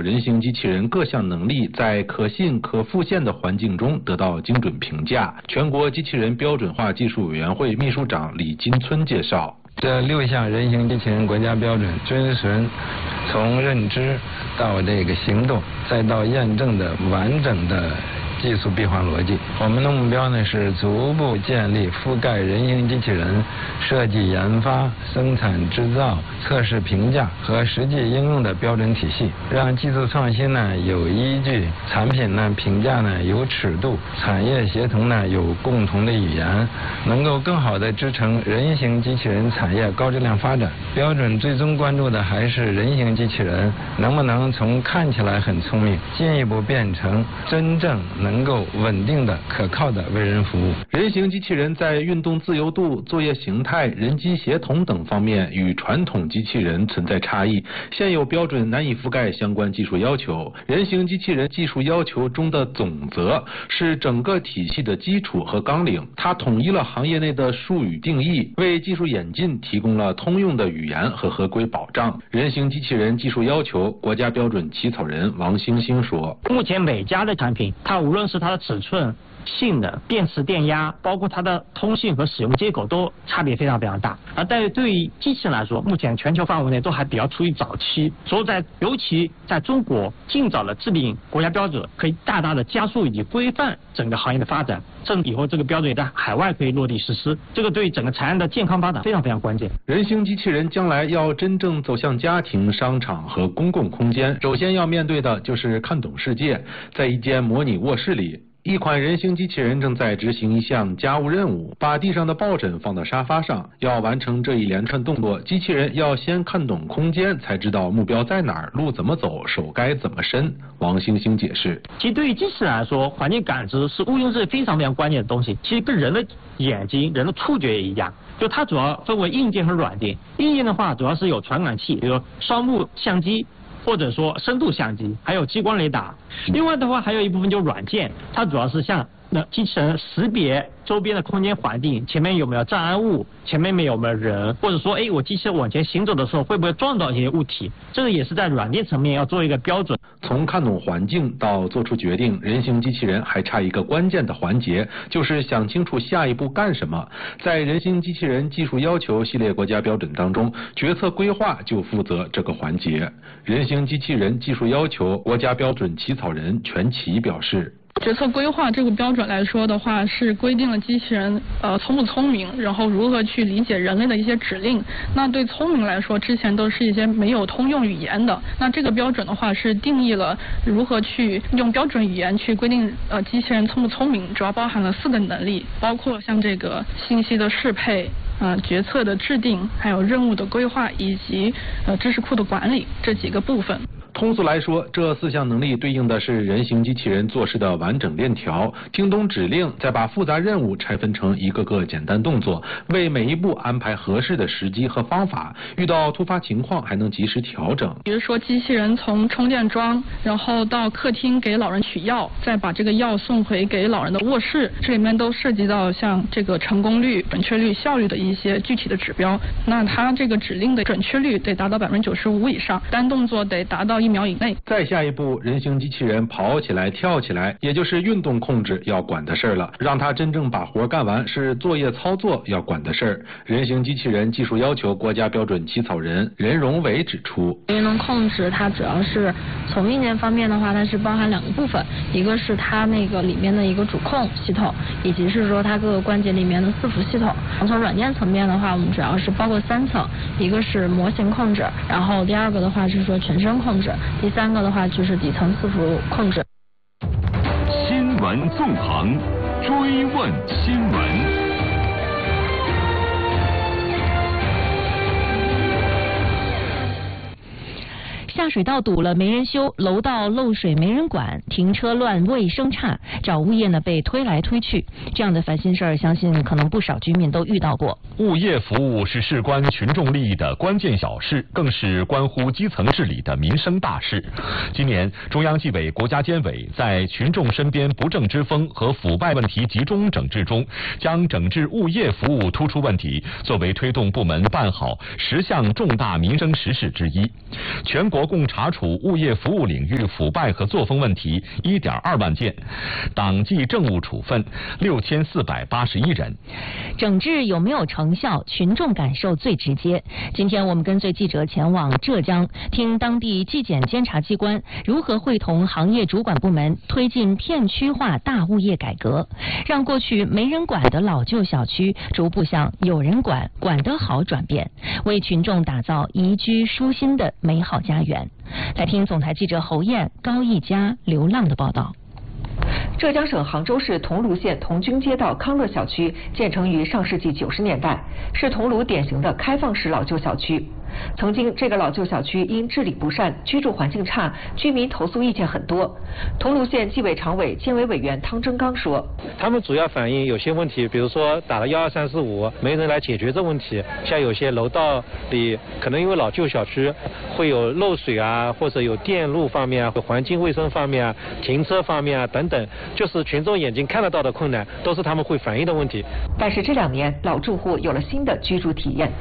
人形机器人各项能力在可信可复现的环境中得到精准评价。全国机器人标准化技术委员会秘书长李金村介绍， 这6项人形机器人国家标准遵循从认知到这个行动再到验证的完整的技术闭环逻辑。我们的目标呢是逐步建立覆盖人形机器人设计研发、生产制造、测试评价和实际应用的标准体系，让技术创新呢有依据，产品呢评价呢有尺度，产业协同呢有共同的语言，能够更好地支撑人形机器人产业高质量发展。标准最终关注的还是人形机器人能不能从看起来很聪明，进一步变成真正能够稳定的、可靠的为人服务。 人形机器人在运动自由度、作业形态、人机协同等方面与传统机器人存在差异，现有标准难以覆盖相关技术要求。人形机器人技术要求中的总则是整个体系的基础和纲领，它统一了行业内的术语定义，为技术演进提供了通用的语言和合规保障。人形机器人技术要求国家标准起草人王星星说， 目前每家的产品，它无论是它的尺寸、性能、电池电压，包括它的通信和使用接口都差别非常非常大。但是对于机器人来说，目前全球范围内都还比较处于早期，所以尤其在中国尽早的制定国家标准，可以大大的加速以及规范整个行业的发展，甚至以后这个标准也在海外可以落地实施，这个对整个产业的健康发展非常非常关键。 人形机器人将来要真正走向家庭、商场和公共空间，首先要面对的就是看懂世界。在一间模拟卧室里，一款人形机器人正在执行一项家务任务，把地上的抱枕放到沙发上。要完成这一连串动作，机器人要先看懂空间，才知道目标在哪儿，路怎么走，手该怎么伸。王星星解释， 其实对于机器人来说，环境感知是毋庸置疑非常非常关键的东西。其实跟人的眼睛、人的触觉也一样，就它主要分为硬件和软件。硬件的话，主要是有传感器，比如双目相机，或者说深度相机，还有激光雷达。另外的话，还有一部分就是软件，它主要是像机器人识别周边的空间环境，前面有没有障碍物，前面有没有人，或者说我机器人往前行走的时候会不会撞到一些物体，这个也是在软件层面要做一个标准。 从看懂环境到做出决定，人形机器人还差一个关键的环节，就是想清楚下一步干什么。在人形机器人技术要求系列国家标准当中，决策规划就负责这个环节。人形机器人技术要求国家标准起草人全奇表示， 决策规划这个标准来说的话，是规定了机器人聪不聪明，然后如何去理解人类的一些指令。那对聪明来说，之前都是一些没有通用语言的。那这个标准的话是定义了如何去用标准语言去规定机器人聪不聪明，主要包含了4个能力，包括像这个信息的适配、决策的制定，还有任务的规划以及知识库的管理这几个部分。 通俗来说，这4项能力对应的是人形机器人做事的完整链条，听懂指令，再把复杂任务拆分成一个个简单动作，为每一步安排合适的时机和方法，遇到突发情况还能及时调整。 比如说机器人从充电桩，然后到客厅给老人取药，再把这个药送回给老人的卧室，这里面都涉及到像这个成功率、准确率、效率的一些具体的指标。那它这个指令的准确率得达到95%以上，单动作得达到1秒以内。 再下一步，人形机器人跑起来、跳起来，也就是运动控制要管的事了。让它真正把活干完，是作业操作要管的事儿。人形机器人技术要求国家标准起草人任荣伟指出， 运动控制它主要是从硬件方面的话，它是包含2个部分，一个是它那个里面的一个主控系统，以及是说它各个关节里面的伺服系统。从软件层面的话，我们主要是包括3层，一个是模型控制，然后第2个的话是说全身控制，第3个的话就是底层伺服控制。 新闻纵横，追问新闻。 下水道堵了没人修，楼道漏水没人管，停车乱卫生差，找物业呢被推来推去，这样的烦心事儿，相信可能不少居民都遇到过。 物业服务是事关群众利益的关键小事，更是关乎基层治理的民生大事。今年，中央纪委国家监委在群众身边不正之风和腐败问题集中整治中，将整治物业服务突出问题作为推动部门办好10项重大民生实事之一。全国共共查处物业服务领域腐败和作风问题1.2万件，党纪政务处分6481人。 整治有没有成效，群众感受最直接。今天我们跟随记者前往浙江，听当地纪检监察机关如何会同行业主管部门推进片区化大物业改革，让过去没人管的老旧小区逐步向有人管、管得好转变，为群众打造宜居舒心的美好家园。来听总台记者侯燕、高一家流浪的报道。 浙江省杭州市桐庐县桐军街道康乐小区建成于上世纪90年代，是桐庐典型的开放式老旧小区。曾经这个老旧小区因治理不善、居住环境差，居民投诉意见很多。桐庐县纪委常委、监委委员汤征刚说：“ 他们主要反映有些问题，比如说打了12345，没人来解决这问题。像有些楼道里可能因为老旧小区会有漏水啊，或者有电路方面啊、环境卫生方面啊、停车方面啊等等，就是群众眼睛看得到的困难，都是他们会反映的问题。 但是这2年，老住户有了新的居住体验。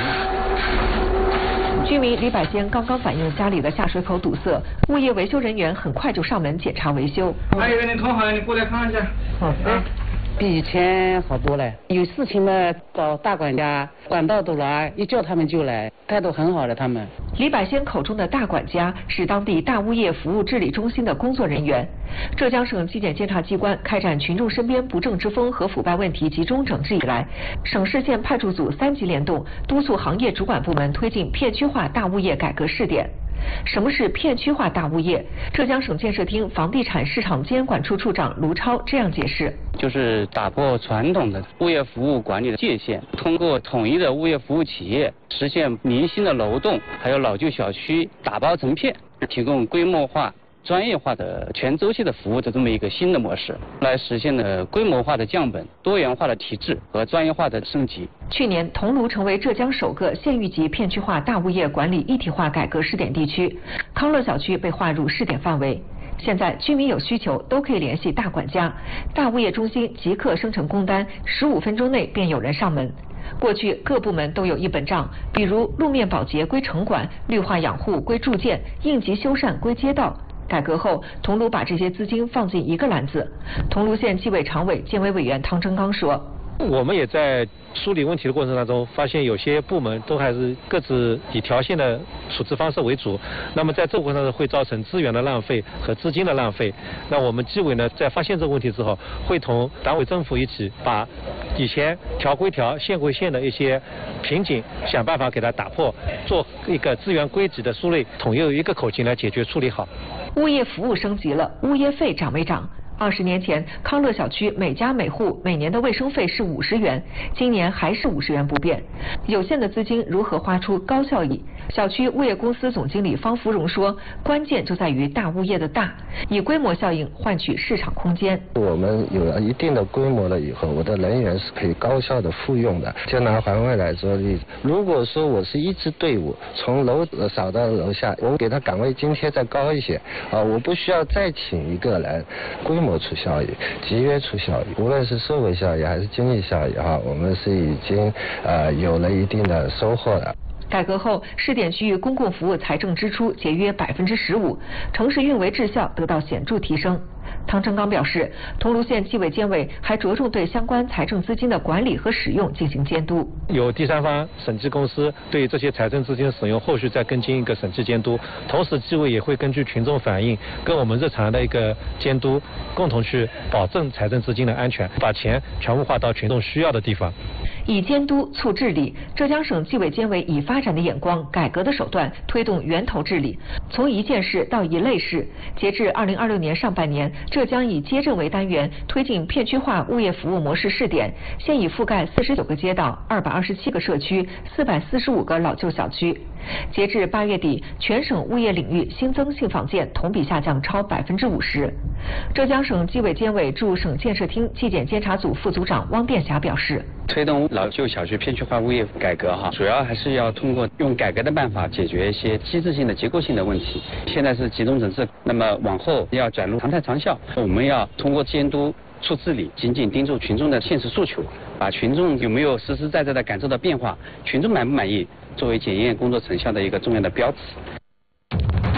居民李百仙刚刚反映家里的下水口堵塞，物业维修人员很快就上门检查维修。 还有人通好了，你过来看一下。 比以前好多了，有事情嘛找大管家，管道堵了一叫他们就来，态度很好的他们。 李百仙口中的大管家是当地大物业服务治理中心的工作人员。浙江省纪检监察机关开展群众身边不正之风和腐败问题集中整治以来，省市县派出组3级联动，督促行业主管部门推进片区化大物业改革试点。什么是片区化大物业？浙江省建设厅房地产市场监管处处长卢超这样解释： 就是打破传统的物业服务管理的界限，通过统一的物业服务企业，实现零星的楼栋还有老旧小区打包成片，提供规模化、专业化的全周期的服务的这么一个新的模式，来实现了规模化的降本、多元化的体制和专业化的升级。 去年，桐庐成为浙江首个县域级片区化大物业管理一体化改革试点地区，康乐小区被划入试点范围。现在居民有需求都可以联系大管家，大物业中心即刻生成工单，15分钟内便有人上门。过去各部门都有一本账，比如路面保洁归城管，绿化养护归住建，应急修缮归街道。改革后，桐庐把这些资金放进一个篮子。桐庐县纪委常委、监委委员汤征刚说：“ 我们也在梳理问题的过程当中，发现有些部门都还是各自以条线的处置方式为主，那么在这个过程当中会造成资源的浪费和资金的浪费。那我们纪委呢，在发现这个问题之后，会同党委政府一起把以前条归条、线归线的一些瓶颈，想办法给它打破，做一个资源归集的梳理，统一一个口径来解决处理好。” 物业服务升级了，物业费涨没涨？20年前，康乐小区每家每户每年的卫生费是50元，今年还是50元不变。有限的资金如何花出高效益？小区物业公司总经理方福荣说，关键就在于大物业的大，以规模效应换取市场空间。 我们有了一定的规模了以后，我的人员是可以高效的复用的。就拿环卫来做例子，如果说我是一支队伍从楼扫到楼下，我给他岗位津贴再高一些我不需要再请一个人，规模出效益，集约出效益，无论是社会效益还是经济效益我们是已经有了一定的收获了。 改革后，试点区域公共服务财政支出节约15%，城市运维质效得到显著提升。汤征刚表示，桐庐县纪委监委还着重对相关财政资金的管理和使用进行监督， 有第三方审计公司对这些财政资金的使用后续再跟进一个审计监督，同时纪委也会根据群众反映跟我们日常的一个监督，共同去保证财政资金的安全，把钱全部花到群众需要的地方。 以监督促治理，浙江省纪委监委以发展的眼光、改革的手段推动源头治理，从一件事到一类事。截至2026年上半年，浙江以街镇为单元推进片区化物业服务模式试点，现已覆盖49个街道、227个社区、445个老旧小区。截至8月底，全省物业领域新增信访件同比下降超50%。浙江省纪委监委驻省建设厅纪检监察组副组长汪殿霞表示， 推动老旧小区片区化物业改革主要还是要通过用改革的办法解决一些机制性的结构性的问题。现在是集中整治，那么往后要转入常态长效，我们要通过监督促治理，紧紧盯住群众的现实诉求，把群众有没有实实在在的感受到变化，群众满不满意，作为检验工作成效的一个重要的标尺。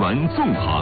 源纵横。